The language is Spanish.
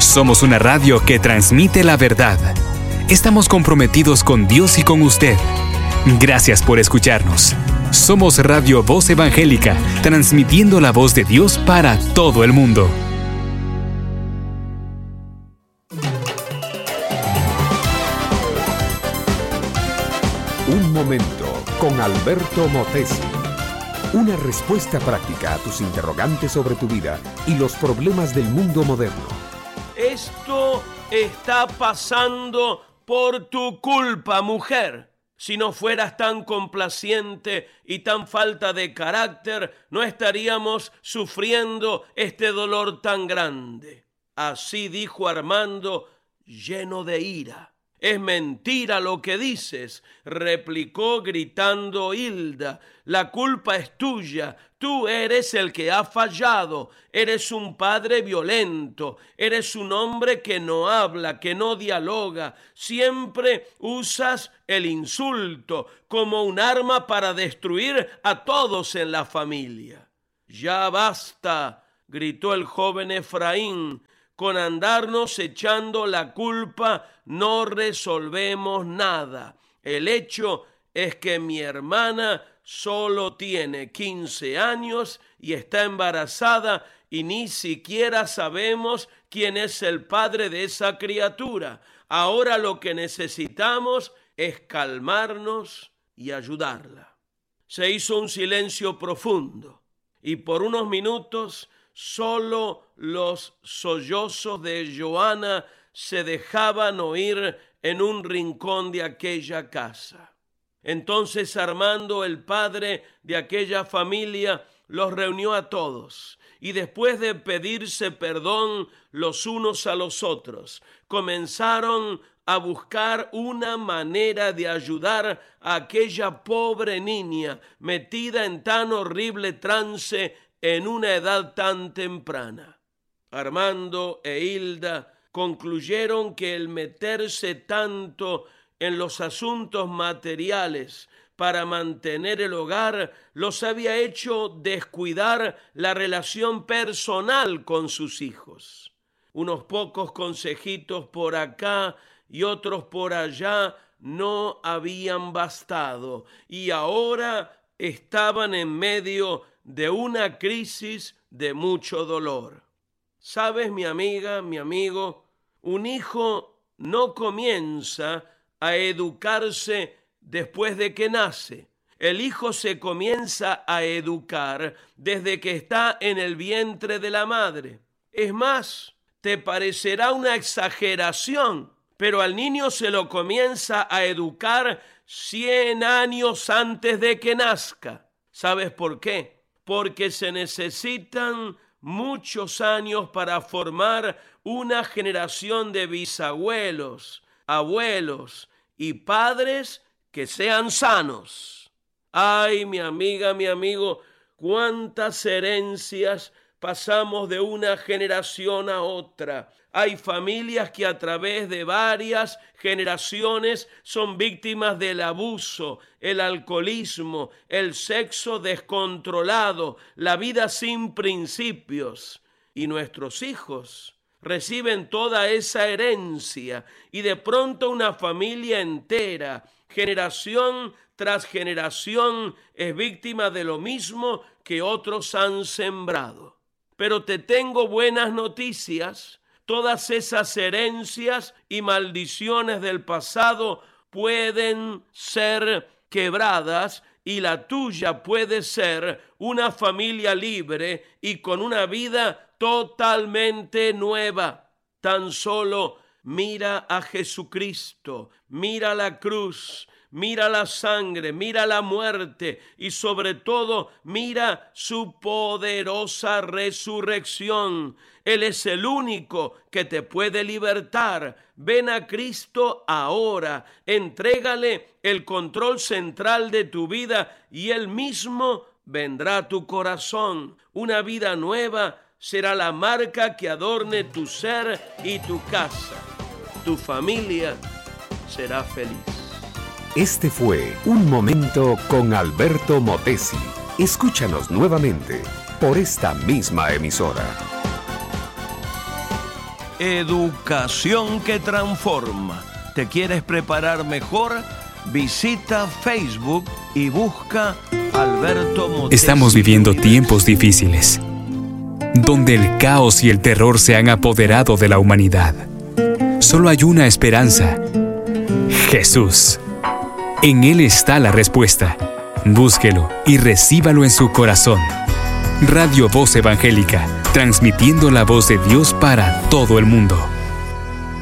Somos una radio que transmite la verdad. Estamos comprometidos con Dios y con usted. Gracias por escucharnos. Somos Radio Voz Evangélica, transmitiendo la voz de Dios para todo el mundo. Un momento con Alberto Motesi. Una respuesta práctica a tus interrogantes sobre tu vida y los problemas del mundo moderno. Esto está pasando por tu culpa, mujer. Si no fueras tan complaciente y tan falta de carácter, no estaríamos sufriendo este dolor tan grande. Así dijo Armando, lleno de ira. Es mentira lo que dices, replicó gritando Hilda. La culpa es tuya. Tú eres el que ha fallado. Eres un padre violento. Eres un hombre que no habla, que no dialoga. Siempre usas el insulto como un arma para destruir a todos en la familia. Ya basta, gritó el joven Efraín. Con andarnos echando la culpa no resolvemos nada. El hecho es que mi hermana solo tiene 15 años y está embarazada y ni siquiera sabemos quién es el padre de esa criatura. Ahora lo que necesitamos es calmarnos y ayudarla. Se hizo un silencio profundo y por unos minutos solo los sollozos de Joana se dejaban oír en un rincón de aquella casa. Entonces Armando, el padre de aquella familia, los reunió a todos y después de pedirse perdón los unos a los otros, comenzaron a buscar una manera de ayudar a aquella pobre niña metida en tan horrible trance en una edad tan temprana. Armando e Hilda concluyeron que el meterse tanto en los asuntos materiales para mantener el hogar los había hecho descuidar la relación personal con sus hijos. Unos pocos consejitos por acá y otros por allá no habían bastado y ahora estaban en medio de una crisis de mucho dolor. ¿Sabes, mi amiga, mi amigo? Un hijo no comienza a educarse después de que nace. El hijo se comienza a educar desde que está en el vientre de la madre. Es más, te parecerá una exageración, pero al niño se lo comienza a educar 100 años antes de que nazca. ¿Sabes por qué? Porque se necesitan muchos años para formar una generación de bisabuelos, abuelos y padres que sean sanos. Ay, mi amiga, mi amigo, cuántas herencias pasamos de una generación a otra. Hay familias que a través de varias generaciones son víctimas del abuso, el alcoholismo, el sexo descontrolado, la vida sin principios. Y nuestros hijos reciben toda esa herencia y de pronto una familia entera, generación tras generación, es víctima de lo mismo que otros han sembrado. Pero te tengo buenas noticias. Todas esas herencias y maldiciones del pasado pueden ser quebradas y la tuya puede ser una familia libre y con una vida totalmente nueva. Tan solo mira a Jesucristo, mira la cruz, mira la sangre, mira la muerte y sobre todo mira su poderosa resurrección. Él es el único que te puede libertar. Ven a Cristo ahora, entrégale el control central de tu vida y Él mismo vendrá a tu corazón. Una vida nueva será la marca que adorne tu ser y tu casa. Tu familia será feliz. Este fue Un Momento con Alberto Motesi. Escúchanos nuevamente por esta misma emisora. Educación que transforma. ¿Te quieres preparar mejor? Visita Facebook y busca Alberto Motesi. Estamos viviendo tiempos difíciles, donde el caos y el terror se han apoderado de la humanidad. Solo hay una esperanza: Jesús. En Él está la respuesta. Búsquelo y recíbalo en su corazón. Radio Voz Evangélica, transmitiendo la voz de Dios para todo el mundo.